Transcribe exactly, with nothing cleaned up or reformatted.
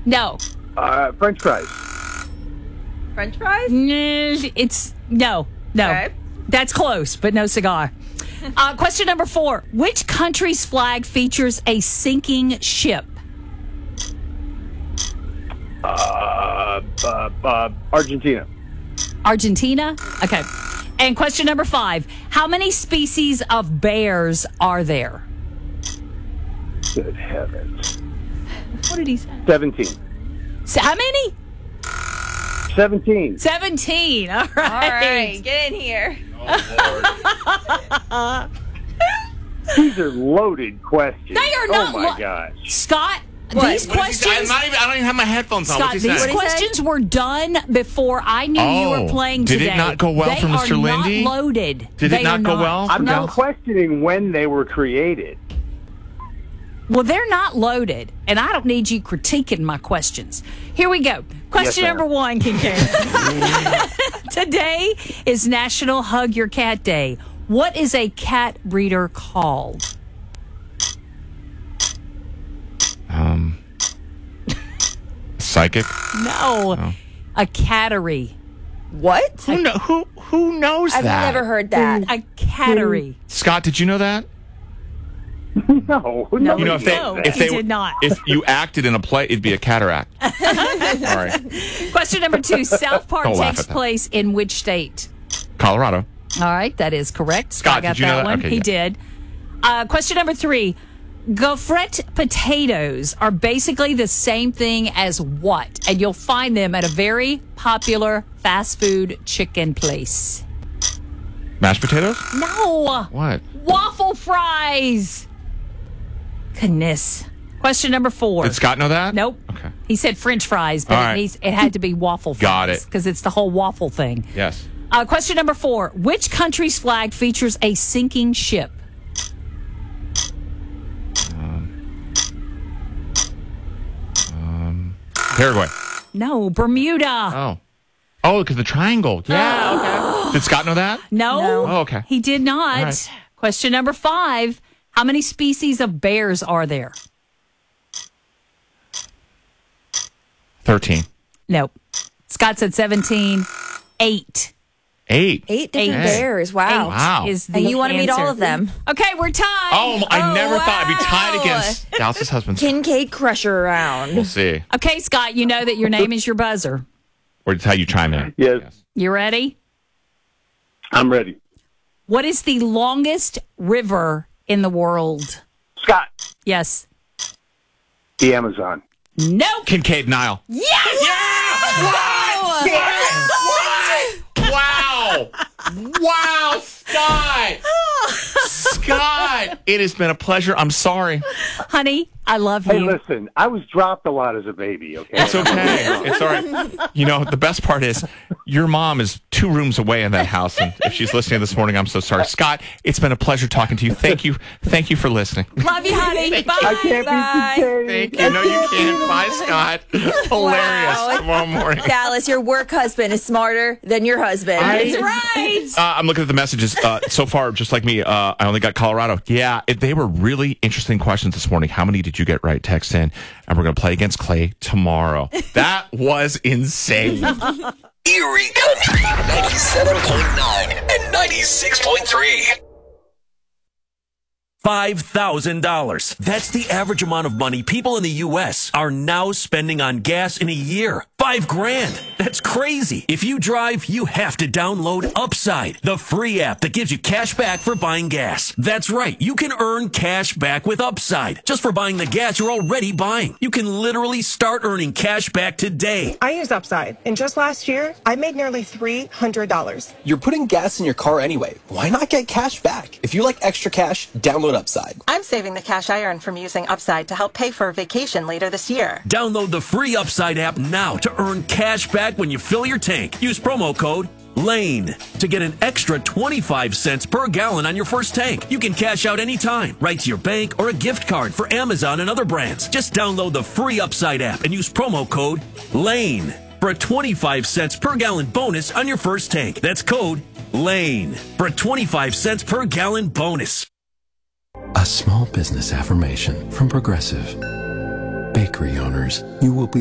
No. Uh, French fries. French fries? Mm, It's no, no. Okay. That's close, but no cigar. Uh, question number four. Which country's flag features a sinking ship? Uh, uh, uh, Argentina. Argentina? Okay. And question number five. How many species of bears are there? Good heavens. What did he say? seventeen. So how many? seventeen. seventeen. All right. All right, get in here. Oh, These are loaded questions. They are not Oh, my lo- gosh. Scott, What? these What is he- questions... I'm not even, I don't even have my headphones on. Scott, What's he these saying? questions were done before I knew you Oh, were playing did it today. not go well they for Mister are Lindy? Not loaded. Did it They not are go well? I'm No. not questioning when they were created. Well, they're not loaded, and I don't need you critiquing my questions. Here we go. Question Yes, number one, Kincaid. Today is National Hug Your Cat Day. What is a cat breeder called? Um, psychic? No, Oh. a cattery. What? Who, know, who, who knows I've that? never heard that. A cattery. Scott, did you know that? No. No, You know, if they, No, if he they did not. if you acted in a play, it'd be a cataract. All right. Question number two. South Park Don't laugh takes at that. place in which state? Colorado. All right, that is correct. Scott, got did you know that? one. Okay, he yeah. did. Uh, question number three. Gaufrette potatoes are basically the same thing as what? And you'll find them at a very popular fast food chicken place. Mashed potatoes? No. What? Waffle fries. Goodness. Question number four. Did Scott know that? Nope. Okay. He said French fries, but All it, right. needs, it had to be waffle fries. Got it. Because it's the whole waffle thing. Yes. Uh, question number four. Which country's flag features a sinking ship? Paraguay. No, Bermuda. Oh. Oh, because the triangle. Yeah. Okay. Did Scott know that? No. No. Oh, okay. He did not. All right. Question number five. How many species of bears are there? Thirteen. Nope. Scott said seventeen. Eight. Eight. Eight different Eight. bears. Wow. Eight Wow. is the And you want to meet all answer. of them. Okay, we're tied. Oh, I Oh, never thought I'd be tied wow. against Dallas's husband. Kincaid Crusher We'll around. see. Okay, Scott, you know that your name is your buzzer. Or did how you chime in? Yes. You ready? I'm ready. What is the longest river in the world? Scott, Yes. the Amazon. Nope. Kincaid Nile. Yes! Wow! Wow, Scott! Scott! It has been a pleasure. I'm sorry. Honey, I love Hey, you. listen, I was dropped a lot as a baby, okay? It's okay. It's all right. You know, the best part is your mom is two rooms away in that house, and if she's listening this morning, I'm so sorry. Scott, it's been a pleasure talking to you. Thank you. Thank you for listening. Love you, honey. Bye. I can't Bye. be contained. Thank you. No, you can't. Bye, Scott. Hilarious. Wow. Tomorrow morning. Dallas, your work husband is smarter than your husband. I- That's right. Uh, I'm looking at the messages. Uh, so far, just like me, uh, I only got Colorado. Yeah, it, they were really interesting questions this morning. How many did you get right? Text in, and we're going to play against Clay tomorrow. That was insane. Erie Country ninety-seven point nine and ninety-six point three. five thousand dollars. That's the average amount of money people in the U S are now spending on gas in a year. Five grand. That's crazy. If you drive, you have to download Upside, the free app that gives you cash back for buying gas. That's right. You can earn cash back with Upside just for buying the gas you're already buying. You can literally start earning cash back today. I use Upside, and just last year, I made nearly three hundred dollars. You're putting gas in your car anyway. Why not get cash back? If you like extra cash, download Upside. I'm saving the cash I earn from using Upside to help pay for a vacation later this year. Download the free Upside app now to earn cash back when you fill your tank. Use promo code LANE to get an extra twenty-five cents per gallon on your first tank. You can cash out anytime, right to your bank or a gift card for Amazon and other brands. Just download the free Upside app and use promo code LANE for a twenty-five cents per gallon bonus on your first tank. That's code LANE for a twenty-five cents per gallon bonus. A small business affirmation from Progressive. Bakery owners, you will be